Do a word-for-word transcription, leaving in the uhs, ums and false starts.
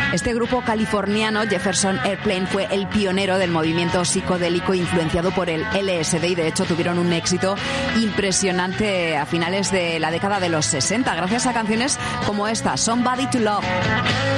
Este grupo californiano, Jefferson Airplane, fue el pionero del movimiento psicodélico influenciado por el L S D y de hecho tuvieron un éxito impresionante a finales de la década de los sesenta, gracias a canciones como esta, Somebody to Love.